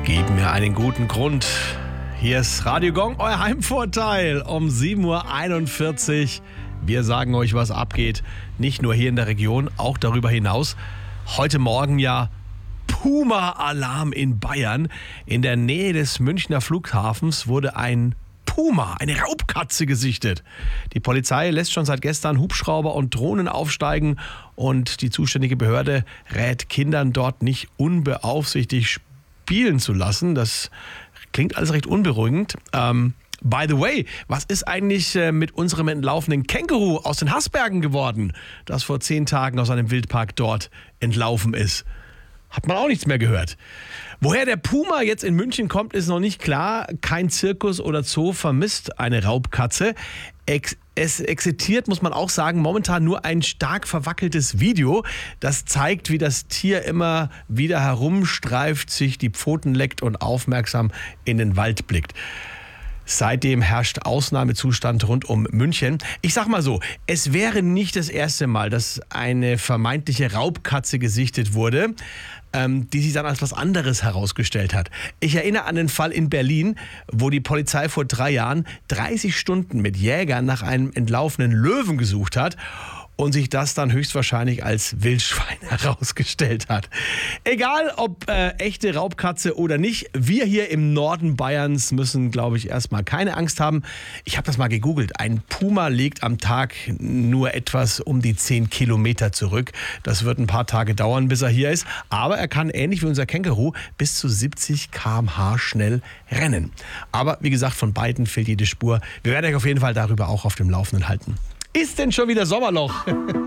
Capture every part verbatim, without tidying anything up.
Gib mir einen guten Grund. Hier ist Radio Gong, euer Heimvorteil um sieben Uhr einundvierzig. Wir sagen euch, was abgeht. Nicht nur hier in der Region, auch darüber hinaus. Heute Morgen ja Puma-Alarm in Bayern. In der Nähe des Münchner Flughafens wurde ein Puma, eine Raubkatze, gesichtet. Die Polizei lässt schon seit gestern Hubschrauber und Drohnen aufsteigen und die zuständige Behörde rät Kindern dort nicht unbeaufsichtigt spielen zu lassen. Das klingt alles recht unberuhigend. Ähm, by the way, was ist eigentlich äh, mit unserem entlaufenen Känguru aus den Haßbergen geworden, das vor zehn Tagen aus einem Wildpark dort entlaufen ist? Hat man auch nichts mehr gehört. Woher der Puma jetzt in München kommt, ist noch nicht klar. Kein Zirkus oder Zoo vermisst eine Raubkatze. Ex- es existiert, muss man auch sagen, momentan nur ein stark verwackeltes Video. Das zeigt, wie das Tier immer wieder herumstreift, sich die Pfoten leckt und aufmerksam in den Wald blickt. Seitdem herrscht Ausnahmezustand rund um München. Ich sag mal so, es wäre nicht das erste Mal, dass eine vermeintliche Raubkatze gesichtet wurde, ähm, die sich dann als was anderes herausgestellt hat. Ich erinnere an den Fall in Berlin, wo die Polizei vor drei Jahren dreißig Stunden mit Jägern nach einem entlaufenen Löwen gesucht hat und sich das dann höchstwahrscheinlich als Wildschwein herausgestellt hat. Egal, ob äh, echte Raubkatze oder nicht, wir hier im Norden Bayerns müssen, glaube ich, erstmal keine Angst haben. Ich habe das mal gegoogelt. Ein Puma legt am Tag nur etwas um die zehn Kilometer zurück. Das wird ein paar Tage dauern, bis er hier ist. Aber er kann, ähnlich wie unser Känguru, bis zu siebzig Kilometer pro Stunde schnell rennen. Aber wie gesagt, von beiden fehlt jede Spur. Wir werden euch auf jeden Fall darüber auch auf dem Laufenden halten. Ist denn schon wieder Sommerloch?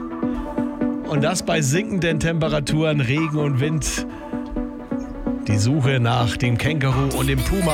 Und das bei sinkenden Temperaturen, Regen und Wind. Die Suche nach dem Känguru und dem Puma.